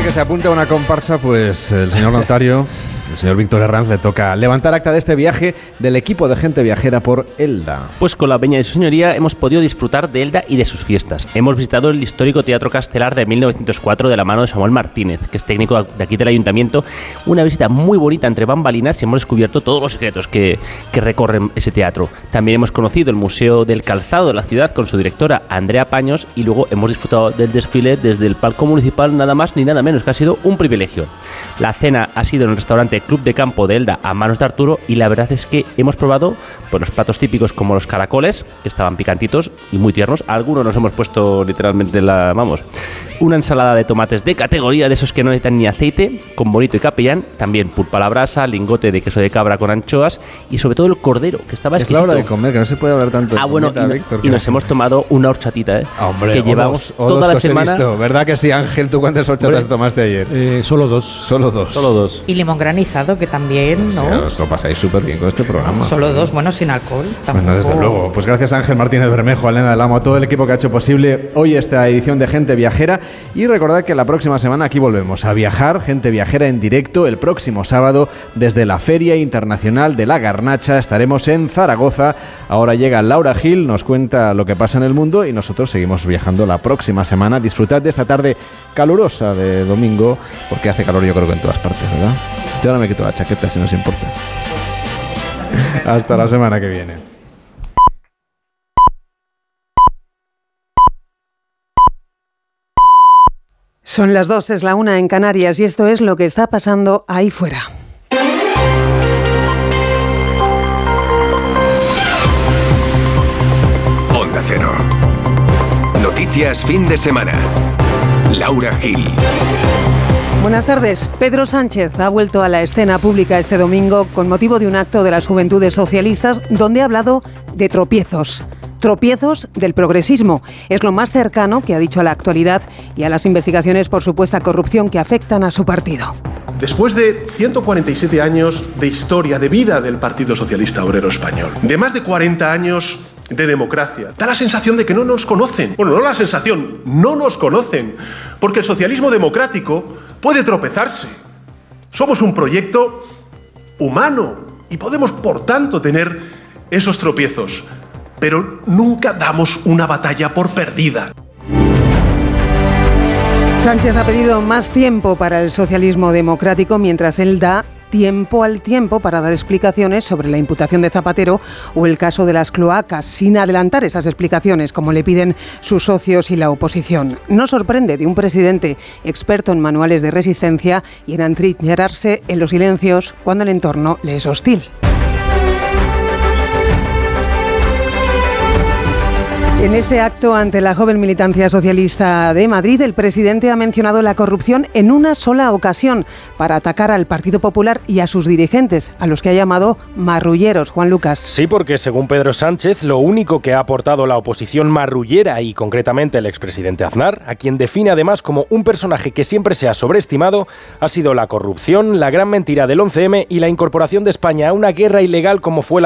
que se apunte a una comparsa, pues el señor notario, el señor Víctor Herranz, le toca levantar acta de este viaje del equipo de gente viajera por Elda. Pues con la peña de su señoría hemos podido disfrutar de Elda y de sus fiestas. Hemos visitado el histórico Teatro Castelar de 1904 de la mano de Samuel Martínez, que es técnico de aquí del ayuntamiento. Una visita muy bonita entre bambalinas y hemos descubierto todos los secretos que recorren ese teatro. También hemos conocido el Museo del Calzado de la ciudad con su directora Andrea Paños y luego hemos disfrutado del desfile desde el palco municipal, nada más ni nada menos, que ha sido un privilegio. La cena ha sido en el restaurante Club de Campo de Elda a manos de Arturo y la verdad es que hemos probado pues, los platos típicos como los caracoles, que estaban picantitos y muy tiernos. Algunos nos hemos puesto literalmente una ensalada de tomates de categoría, de esos que no necesitan ni aceite, con bonito y capellán, también pulpa a la brasa, lingote de queso de cabra con anchoas y sobre todo el cordero, que estaba exquisito. Es la hora de comer, que no se puede hablar tanto de comida, Víctor, y nos hemos tomado una horchatita, Hombre, que llevamos toda la semana. ¿Verdad que sí, Ángel? ¿Tú cuántas horchatas tomaste ayer? Solo dos. Y limón granizado, que también, ¿no? O sea, os lo pasáis súper bien con este programa. Solo dos, bueno, sin alcohol. Bueno, desde luego. Pues gracias a Ángel Martínez Bermejo, a Elena del Amo, a todo el equipo que ha hecho posible hoy esta edición de Gente Viajera. Y recordad que la próxima semana aquí volvemos a viajar, Gente Viajera en directo, el próximo sábado desde la Feria Internacional de la Garnacha. Estaremos en Zaragoza. Ahora llega Laura Gil, nos cuenta lo que pasa en el mundo y nosotros seguimos viajando la próxima semana. Disfrutad de esta tarde calurosa de domingo, porque hace calor yo creo que en todas partes, ¿verdad? Yo ahora me quito la chaqueta si no os importa. Hasta la semana que viene. Son las 2, es la 1 en Canarias y esto es lo que está pasando ahí fuera. Onda Cero. Noticias fin de semana. Laura Gil. Buenas tardes. Pedro Sánchez ha vuelto a la escena pública este domingo con motivo de un acto de las Juventudes Socialistas donde ha hablado de tropiezos. Tropiezos del progresismo. Es lo más cercano que ha dicho a la actualidad y a las investigaciones por supuesta corrupción que afectan a su partido. Después de 147 años de historia, de vida del Partido Socialista Obrero Español, de más de 40 años de democracia, da la sensación de que no nos conocen. Bueno, no la sensación, no nos conocen, porque el socialismo democrático puede tropezarse. Somos un proyecto humano y podemos, por tanto, tener esos tropiezos. Pero nunca damos una batalla por perdida. Sánchez ha pedido más tiempo para el socialismo democrático mientras él da tiempo al tiempo para dar explicaciones sobre la imputación de Zapatero o el caso de las cloacas, sin adelantar esas explicaciones como le piden sus socios y la oposición. No sorprende de un presidente experto en manuales de resistencia y en atrincherarse en los silencios cuando el entorno le es hostil. En este acto ante la joven militancia socialista de Madrid, el presidente ha mencionado la corrupción en una sola ocasión para atacar al Partido Popular y a sus dirigentes, a los que ha llamado marrulleros. Juan Lucas. Sí, porque según Pedro Sánchez, lo único que ha aportado la oposición marrullera y concretamente el expresidente Aznar, a quien define además como un personaje que siempre se ha sobreestimado, ha sido la corrupción, la gran mentira del 11M y la incorporación de España a una guerra ilegal como fue la